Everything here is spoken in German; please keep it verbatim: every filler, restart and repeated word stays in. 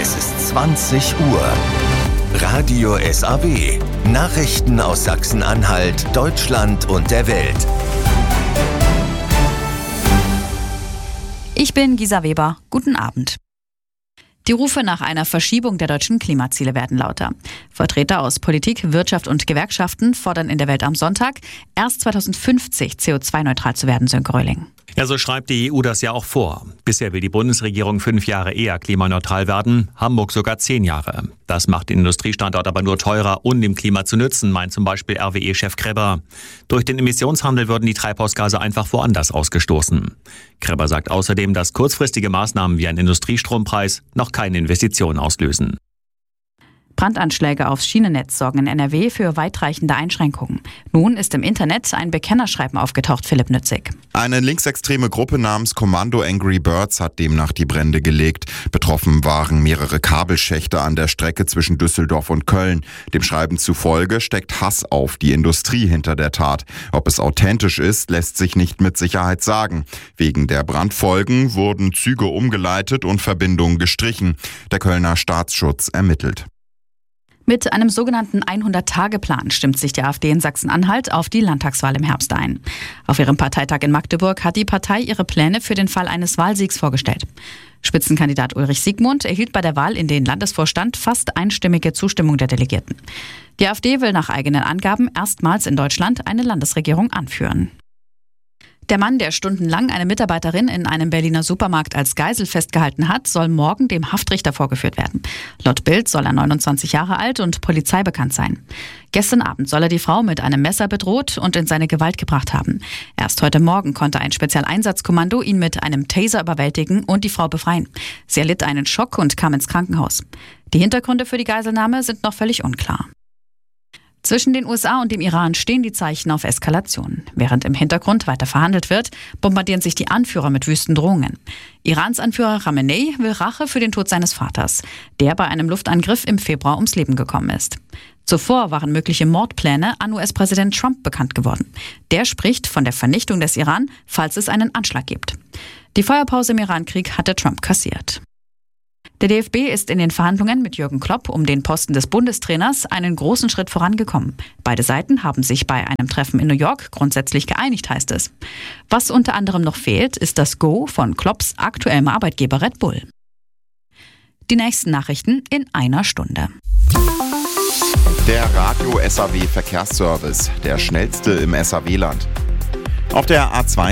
Es ist zwanzig Uhr. Radio S A W. Nachrichten aus Sachsen-Anhalt, Deutschland und der Welt. Ich bin Gisa Weber. Guten Abend. Die Rufe nach einer Verschiebung der deutschen Klimaziele werden lauter. Vertreter aus Politik, Wirtschaft und Gewerkschaften fordern in der Welt am Sonntag, erst zweitausendfünfzig C O zwei neutral zu werden, Sönke Röhling. Ja, so schreibt die E U das ja auch vor. Bisher will die Bundesregierung fünf Jahre eher klimaneutral werden, Hamburg sogar zehn Jahre. Das macht den Industriestandort aber nur teurer, um dem Klima zu nützen, meint zum Beispiel R W E-Chef Kreber. Durch den Emissionshandel würden die Treibhausgase einfach woanders ausgestoßen. Kreber sagt außerdem, dass kurzfristige Maßnahmen wie ein Industriestrompreis noch keine Investitionen auslösen. Brandanschläge aufs Schienennetz sorgen in N R W für weitreichende Einschränkungen. Nun ist im Internet ein Bekennerschreiben aufgetaucht, Philipp Nützig. Eine linksextreme Gruppe namens Kommando Angry Birds hat demnach die Brände gelegt. Betroffen waren mehrere Kabelschächte an der Strecke zwischen Düsseldorf und Köln. Dem Schreiben zufolge steckt Hass auf die Industrie hinter der Tat. Ob es authentisch ist, lässt sich nicht mit Sicherheit sagen. Wegen der Brandfolgen wurden Züge umgeleitet und Verbindungen gestrichen. Der Kölner Staatsschutz ermittelt. Mit einem sogenannten hundert-Tage-Plan stimmt sich die AfD in Sachsen-Anhalt auf die Landtagswahl im Herbst ein. Auf ihrem Parteitag in Magdeburg hat die Partei ihre Pläne für den Fall eines Wahlsiegs vorgestellt. Spitzenkandidat Ulrich Siegmund erhielt bei der Wahl in den Landesvorstand fast einstimmige Zustimmung der Delegierten. Die AfD will nach eigenen Angaben erstmals in Deutschland eine Landesregierung anführen. Der Mann, der stundenlang eine Mitarbeiterin in einem Berliner Supermarkt als Geisel festgehalten hat, soll morgen dem Haftrichter vorgeführt werden. Laut Bild soll er neunundzwanzig Jahre alt und polizeibekannt sein. Gestern Abend soll er die Frau mit einem Messer bedroht und in seine Gewalt gebracht haben. Erst heute Morgen konnte ein Spezialeinsatzkommando ihn mit einem Taser überwältigen und die Frau befreien. Sie erlitt einen Schock und kam ins Krankenhaus. Die Hintergründe für die Geiselnahme sind noch völlig unklar. Zwischen den U S A und dem Iran stehen die Zeichen auf Eskalation. Während im Hintergrund weiter verhandelt wird, bombardieren sich die Anführer mit wüsten Drohungen. Irans Anführer Khamenei will Rache für den Tod seines Vaters, der bei einem Luftangriff im Februar ums Leben gekommen ist. Zuvor waren mögliche Mordpläne an U S-Präsident Trump bekannt geworden. Der spricht von der Vernichtung des Iran, falls es einen Anschlag gibt. Die Feuerpause im Iran-Krieg hatte Trump kassiert. Der D F B ist in den Verhandlungen mit Jürgen Klopp um den Posten des Bundestrainers einen großen Schritt vorangekommen. Beide Seiten haben sich bei einem Treffen in New York grundsätzlich geeinigt, heißt es. Was unter anderem noch fehlt, ist das Go von Klopps aktuellem Arbeitgeber Red Bull. Die nächsten Nachrichten in einer Stunde. Der Radio S A W Verkehrsservice, der schnellste im S A W-Land. Auf der A zwei